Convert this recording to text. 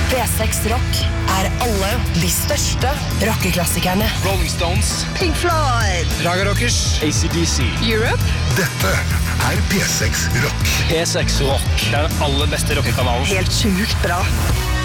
P6 Rock alle de største rockeklassikerne. Rolling Stones, Pink Floyd, Raga Rockers, AC/DC. Europe. Dette P6 Rock. P6 Rock, det den aller beste rockekanalen. Helt sjukt bra.